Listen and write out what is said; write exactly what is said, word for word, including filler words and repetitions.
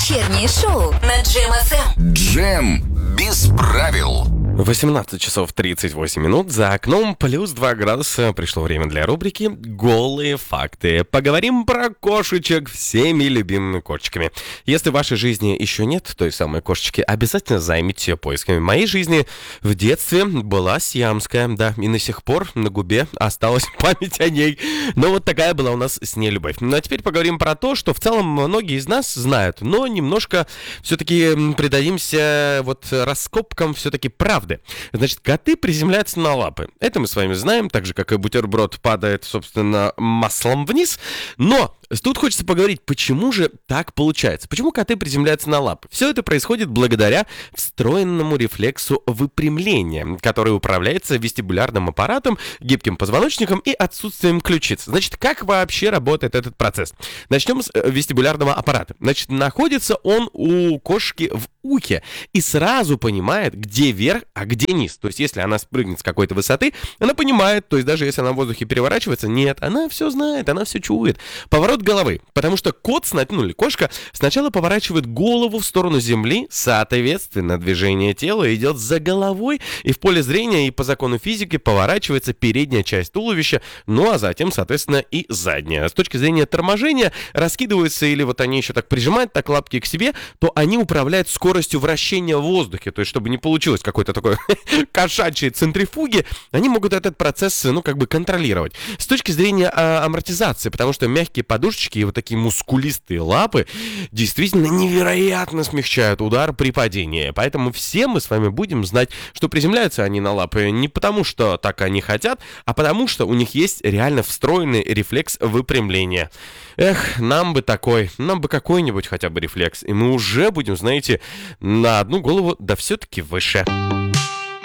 Вечернее шоу на Джем эф эм. Джем без правил. восемнадцать часов тридцать восемь минут, за окном плюс два градуса. Пришло время для рубрики «Голые факты». Поговорим про кошечек всеми любимыми кошечками. Если в вашей жизни еще нет той самой кошечки, обязательно займитесь ее поисками. В моей жизни в детстве была сиамская, да, и до сих пор на губе осталась память о ней. Но вот такая была у нас с ней любовь. Ну а теперь поговорим про то, что в целом многие из нас знают, но немножко все-таки придадимся вот раскопкам все-таки правды. Значит, коты приземляются на лапы. Это мы с вами знаем, так же, как и бутерброд падает, собственно, маслом вниз. Но тут хочется поговорить, почему же так получается? Почему коты приземляются на лапы? Все это происходит благодаря встроенному рефлексу выпрямления, который управляется вестибулярным аппаратом, гибким позвоночником и отсутствием ключиц. Значит, как вообще работает этот процесс? Начнем с вестибулярного аппарата. Значит, находится он у кошки в ухе и сразу понимает, где верх, а где низ. То есть, если она спрыгнет с какой-то высоты, она понимает, то есть, даже если она в воздухе переворачивается, нет, она все знает, она все чует. Поворот головы, потому что кот, ну или кошка, сначала поворачивает голову в сторону земли, соответственно, движение тела идет за головой, и в поле зрения, и по закону физики поворачивается передняя часть туловища, ну а затем, соответственно, и задняя. С точки зрения торможения, раскидываются, или вот они еще так прижимают так лапки к себе, то они управляют скоростью вращения в воздухе, то есть, чтобы не получилось какой-то такой кошачьей центрифуги, они могут этот процесс, ну, как бы контролировать. С точки зрения а, амортизации, потому что мягкие подушечки и вот такие мускулистые лапы действительно невероятно смягчают удар при падении. Поэтому все мы с вами будем знать, что приземляются они на лапы не потому, что так они хотят, а потому, что у них есть реально встроенный рефлекс выпрямления. Эх, нам бы такой, нам бы какой-нибудь хотя бы рефлекс, и мы уже будем, знаете, на одну голову, да все-таки выше.